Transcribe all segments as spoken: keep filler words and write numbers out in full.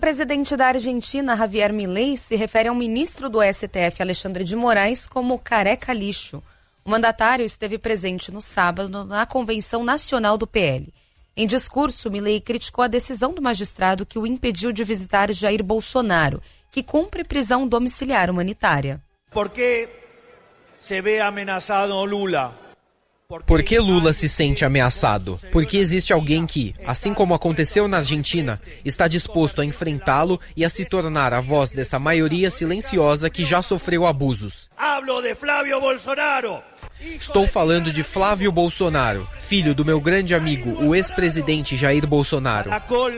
presidente da Argentina, Javier Milei, se refere ao ministro do S T F, Alexandre de Moraes, como careca lixo. O mandatário esteve presente no sábado na Convenção Nacional do P L. Em discurso, Milei criticou a decisão do magistrado que o impediu de visitar Jair Bolsonaro, que cumpre prisão domiciliar humanitária. Por que se vê ameaçado Lula? Por que Lula se sente ameaçado? Porque existe alguém que, assim como aconteceu na Argentina, está disposto a enfrentá-lo e a se tornar a voz dessa maioria silenciosa que já sofreu abusos. Hablo de Flávio Bolsonaro. Estou falando de Flávio Bolsonaro, filho do meu grande amigo, o ex-presidente Jair Bolsonaro.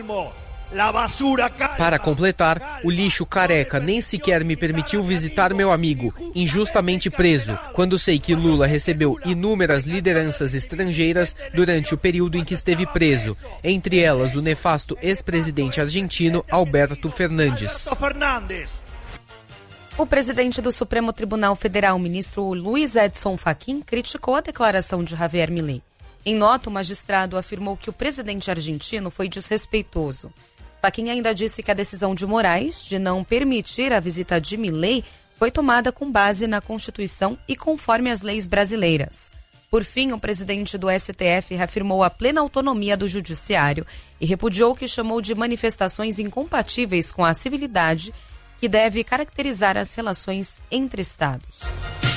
Para completar, o lixo careca nem sequer me permitiu visitar meu amigo, injustamente preso, quando sei que Lula recebeu inúmeras lideranças estrangeiras durante o período em que esteve preso, entre elas o nefasto ex-presidente argentino Alberto Fernandes. O presidente do Supremo Tribunal Federal, ministro Luiz Edson Fachin, criticou a declaração de Javier Milei. Em nota, o magistrado afirmou que o presidente argentino foi desrespeitoso. Fachin ainda disse que a decisão de Moraes de não permitir a visita de Milei foi tomada com base na Constituição e conforme as leis brasileiras. Por fim, o presidente do S T F reafirmou a plena autonomia do judiciário e repudiou o que chamou de manifestações incompatíveis com a civilidade que deve caracterizar as relações entre Estados.